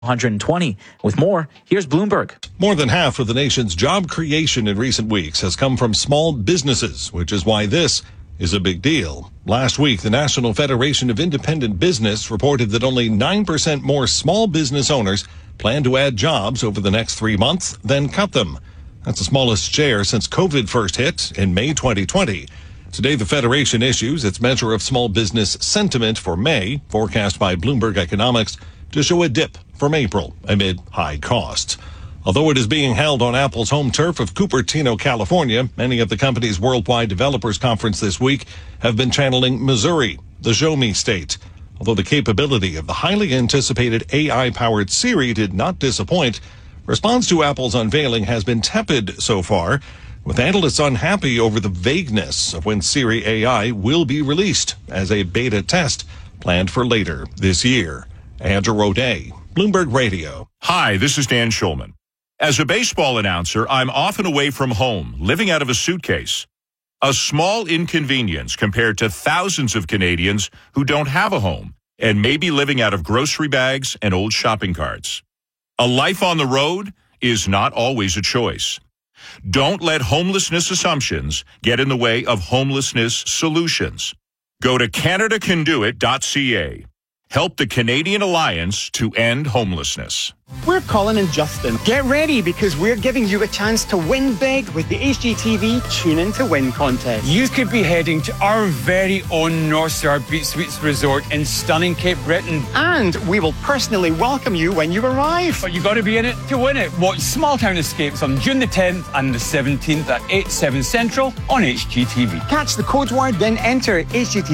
120. With more, here's Bloomberg. More than half of the nation's job creation in recent weeks has come from small businesses, which is why this is a big deal. Last week, the National Federation of Independent Business reported that only 9% more small business owners plan to add jobs over the next 3 months than cut them. That's the smallest share since COVID first hit in May 2020. Today, the Federation issues its measure of small business sentiment for May, forecast by Bloomberg Economics, to show a dip from April amid high costs. Although it is being held on Apple's home turf of Cupertino, California, many of the company's worldwide developers conference this week have been channeling Missouri, the Show Me state. Although the capability of the highly anticipated AI-powered Siri did not disappoint, response to Apple's unveiling has been tepid so far, with analysts unhappy over the vagueness of when Siri AI will be released as a beta test planned for later this year. Andrew O'Day, Bloomberg Radio. Hi, this is Dan Schulman. As a baseball announcer, I'm often away from home, living out of a suitcase. A small inconvenience compared to thousands of Canadians who don't have a home and may be living out of grocery bags and old shopping carts. A life on the road is not always a choice. Don't let homelessness assumptions get in the way of homelessness solutions. Go to CanadaCanDoIt.ca. Help the Canadian Alliance to end homelessness. We're Colin and Justin. Get ready because we're giving you a chance to win big with the HGTV Tune In to Win contest. You could be heading to our very own North Star Beach Suites Resort in stunning Cape Breton. And we will personally welcome you when you arrive. But you got to be in it to win it. Watch Small Town Escapes on June the 10th and the 17th at 8/7 Central on HGTV. Catch the code word, then enter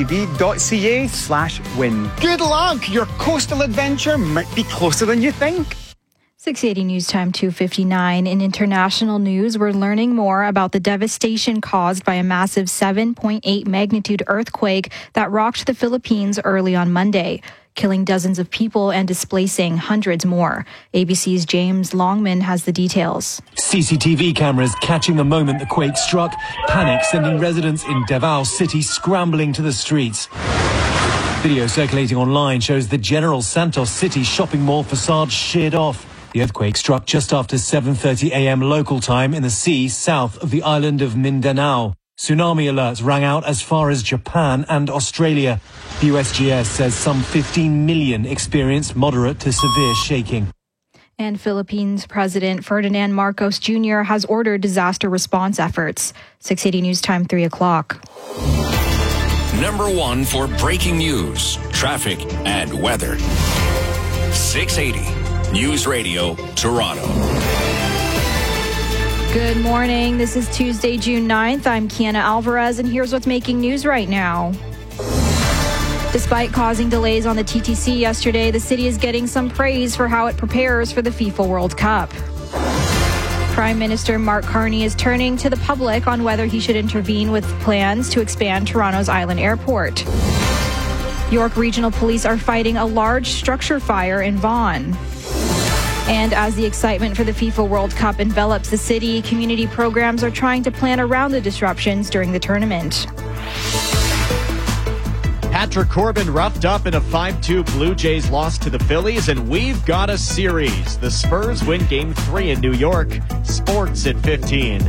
hgtv.ca/win. Good luck! Your coastal adventure might be closer than you think. 680 News Time 2:59. In international news, we're learning more about the devastation caused by a massive 7.8 magnitude earthquake that rocked the Philippines early on Monday, killing dozens of people and displacing hundreds more. ABC's James Longman has the details. CCTV cameras catching the moment the quake struck, panic sending residents in Davao City scrambling to the streets. Video circulating online shows the General Santos City shopping mall facade sheared off. The earthquake struck just after 7:30 a.m. local time in the sea south of the island of Mindanao. Tsunami alerts rang out as far as Japan and Australia. The USGS says some 15 million experienced moderate to severe shaking. And Philippines President Ferdinand Marcos Jr. has ordered disaster response efforts. 680 News Time, 3 o'clock. Number one for breaking news, traffic, and weather. 680 News Radio, Toronto. Good morning. This is Tuesday, June 9th. I'm Kiana Alvarez, and here's what's making news right now. Despite causing delays on the TTC yesterday, the city is getting some praise for how it prepares for the FIFA World Cup. Prime Minister Mark Carney is turning to the public on whether he should intervene with plans to expand Toronto's Island Airport. York Regional Police are fighting a large structure fire in Vaughan. And as the excitement for the FIFA World Cup envelops the city, community programs are trying to plan around the disruptions during the tournament. Patrick Corbin roughed up in a 5-2 Blue Jays loss to the Phillies, and we've got a series. The Spurs win Game 3 in New York. Sports at 15.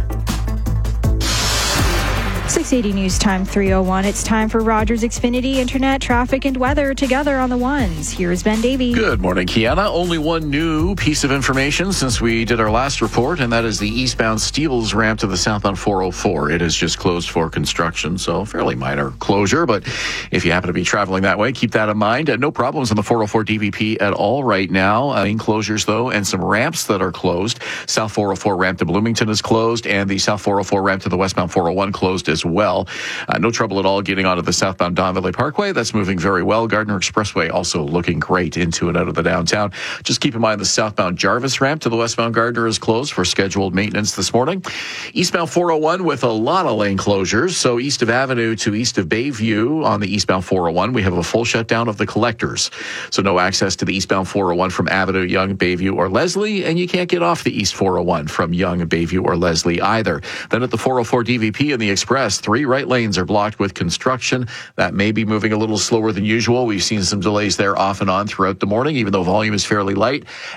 680 News Time 3:01. It's time for Rogers Xfinity Internet, traffic, and weather together on the ones. Here's Ben Davey. Good morning, Kiana. Only one new piece of information since we did our last report, and that is the eastbound Steeles ramp to the southbound 404. It is just closed for construction, so fairly minor closure. But if you happen to be traveling that way, keep that in mind. No problems on the 404 DVP at all right now. Main closures, though, and some ramps that are closed. South 404 ramp to Bloomington is closed, and the South 404 ramp to the westbound 401 closed as well. No trouble at all getting onto the southbound Don Valley Parkway. That's moving very well. Gardner Expressway also looking great into and out of the downtown. Just keep in mind the southbound Jarvis ramp to the westbound Gardner is closed for scheduled maintenance this morning. Eastbound 401 with a lot of lane closures. So east of Avenue to east of Bayview on the eastbound 401, we have a full shutdown of the collectors. So no access to the eastbound 401 from Avenue, Yonge, Bayview, or Leslie, and you can't get off the east 401 from Yonge, Bayview, or Leslie either. Then at the 404 DVP in the Express, West. 3 right lanes are blocked with construction. That may be moving a little slower than usual. We've seen some delays there off and on throughout the morning, even though volume is fairly light.